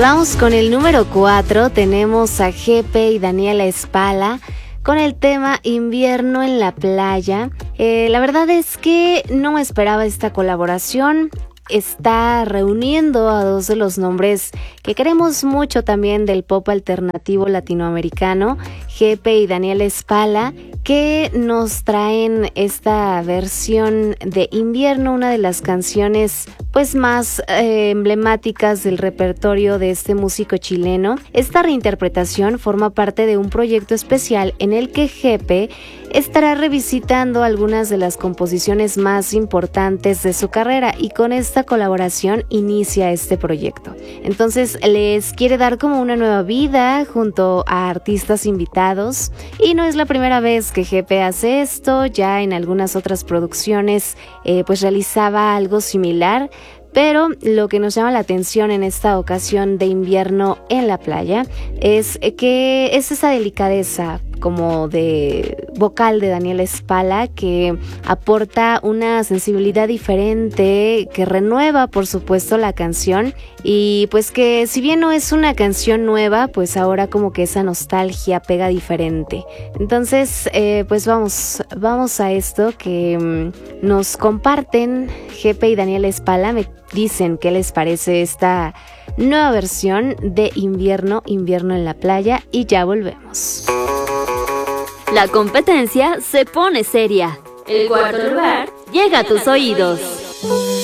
Vamos con el número 4, tenemos a Gepe y Daniela Espala con el tema Invierno en la Playa. La verdad es que no esperaba esta colaboración. Está reuniendo a dos de los nombres que queremos mucho también del pop alternativo latinoamericano, Gepe y Daniela Espala, que nos traen esta versión de Invierno, una de las canciones pues más emblemáticas del repertorio de este músico chileno. Esta reinterpretación forma parte de un proyecto especial en el que Gepe estará revisitando algunas de las composiciones más importantes de su carrera, y con esta colaboración inicia este proyecto. Entonces les quiere dar como una nueva vida junto a artistas invitados, y no es la primera vez que Gepe hace esto. Ya en algunas otras producciones pues realizaba algo similar. Pero lo que nos llama la atención en esta ocasión de Invierno en la Playa es que es esa delicadeza como de vocal de Daniela Espala, que aporta una sensibilidad diferente, que renueva por supuesto la canción, y pues que si bien no es una canción nueva, pues ahora como que esa nostalgia pega diferente. Entonces pues vamos a esto que nos comparten Gepe y Daniela Espala. Me dicen qué les parece esta nueva versión de Invierno en la Playa, y ya volvemos. La competencia se pone seria. El cuarto lugar llega a tus oídos.